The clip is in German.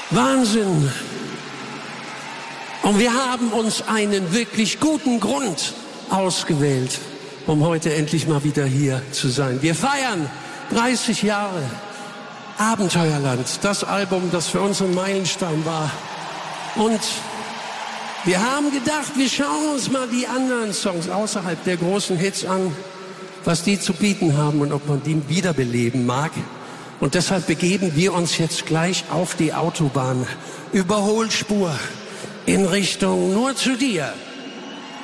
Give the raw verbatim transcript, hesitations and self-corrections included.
Wahnsinn. Und wir haben uns einen wirklich guten Grund ausgewählt, um heute endlich mal wieder hier zu sein. Wir feiern dreißig Jahre Abenteuerland, das Album, das für uns ein Meilenstein war. Und wir haben gedacht, wir schauen uns mal die anderen Songs außerhalb der großen Hits an, was die zu bieten haben und ob man die wiederbeleben mag. Und deshalb begeben wir uns jetzt gleich auf die Autobahn, Überholspur, in Richtung Nur zu dir.